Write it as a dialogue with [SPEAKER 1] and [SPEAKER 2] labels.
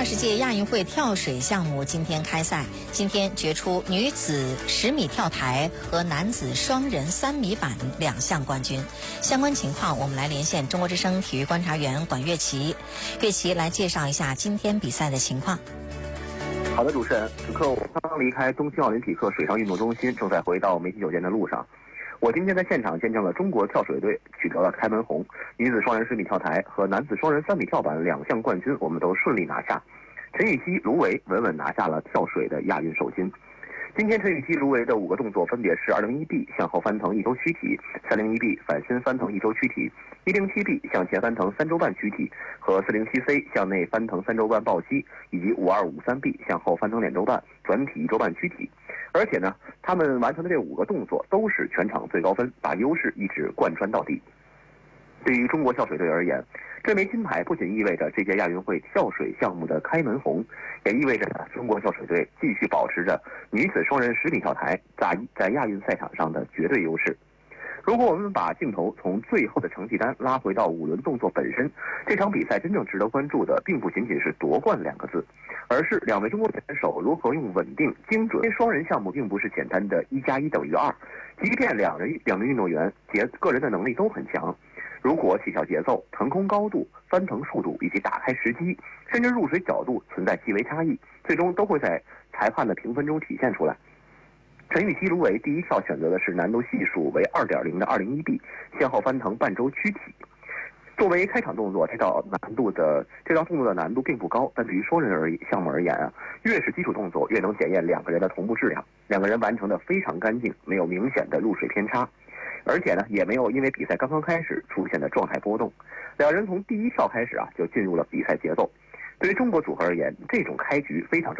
[SPEAKER 1] 20届亚运会跳水项目今天开赛，今天决出女子10米跳台和男子双人3米板2项冠军。相关情况，我们来连线中国之声体育观察员管乐琪，乐琪来介绍一下今天比赛的情况。
[SPEAKER 2] 好的，主持人，此刻我刚离开东京奥林匹克水上运动中心，正在回到梅西酒店的路上。我今天在现场见证了中国跳水队取得了开门红，女子双人10米跳台和男子双人3米跳板2项冠军，我们都顺利拿下。陈芋汐、卢维稳稳拿下了跳水的亚运首金。今天陈芋汐、卢维的5个动作分别是201B 向后翻腾1周躯体，301B 反身翻腾1周躯体，107B 向前翻腾3周半躯体和407C 向内翻腾3周半抱膝，以及5253B 向后翻腾2周半转体1周半躯体。而且呢，他们完成的这5个动作都是全场最高分，把优势一直贯穿到底。对于中国跳水队而言，这枚金牌不仅意味着这届亚运会跳水项目的开门红，也意味着中国跳水队继续保持着女子双人10米跳台在亚运赛场上的绝对优势。如果我们把镜头从最后的成绩单拉回到5轮动作本身，这场比赛真正值得关注的并不仅仅是夺冠2个字，而是2位中国选手如何用稳定、精准。双人项目并不是简单的1+1等于2，即便两名运动员个人的能力都很强，如果起跳节奏、腾空高度、翻腾速度以及打开时机，甚至入水角度存在细微差异，最终都会在裁判的评分中体现出来。陈芋汐、卢维第一跳选择的是难度系数为 2.0 的201B 向后翻腾半周躯体。作为开场动作，这道动作的难度并不高，但对于双人项目而言越是基础动作，越能检验2个人的同步质量。2个人完成的非常干净，没有明显的入水偏差，而且呢，也没有因为比赛刚刚开始出现的状态波动。2人从第一跳开始就进入了比赛节奏。对于中国组合而言，这种开局非常重要。